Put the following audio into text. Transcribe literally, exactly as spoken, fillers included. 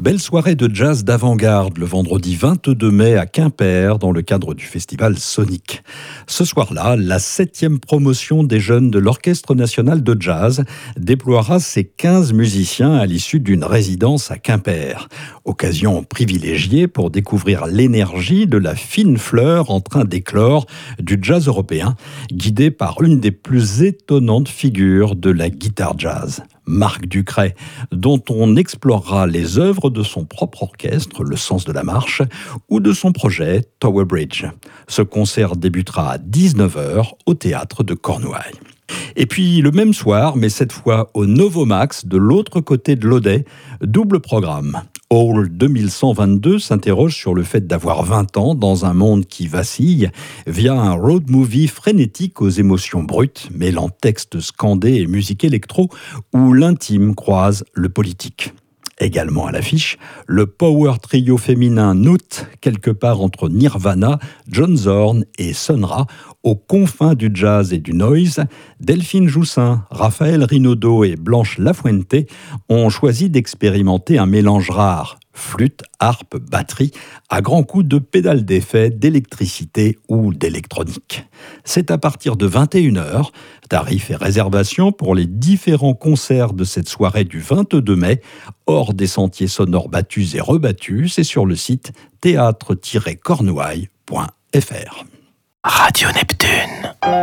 Belle soirée de jazz d'avant-garde le vendredi vingt-deux mai à Quimper dans le cadre du festival Sonic. Ce soir-là, la septième promotion des jeunes de l'Orchestre national de jazz déploiera ses quinze musiciens à l'issue d'une résidence à Quimper. Occasion privilégiée pour découvrir l'énergie de la fine fleur en train d'éclore du jazz européen, guidée par une des plus étonnantes figures de la guitare jazz, Marc Ducret, dont on explorera les œuvres de son propre orchestre, Le Sens de la Marche, ou de son projet Tower Bridge. Ce concert débutera à dix-neuf heures au théâtre de Cornouailles. Et puis le même soir, mais cette fois au Novomax, de l'autre côté de l'Audet, double programme. Hall deux mille cent vingt-deux s'interroge sur le fait d'avoir vingt ans dans un monde qui vacille via un road movie frénétique aux émotions brutes, mêlant textes scandés et musique électro, où l'intime croise le politique. Également à l'affiche, le power trio féminin Noot, quelque part entre Nirvana, John Zorn et Sun Ra, aux confins du jazz et du noise. Delphine Joussin, Raphaël Rinaudot et Blanche Lafuente ont choisi d'expérimenter un mélange rare, flûte, harpe, batterie, à grands coups de pédales d'effet, d'électricité ou d'électronique. C'est à partir de vingt et une heures, tarifs et réservations pour les différents concerts de cette soirée du vingt-deux mai, hors des sentiers sonores battus et rebattus, c'est sur le site théâtre tiret cornouailles point f r. Radio Neptune.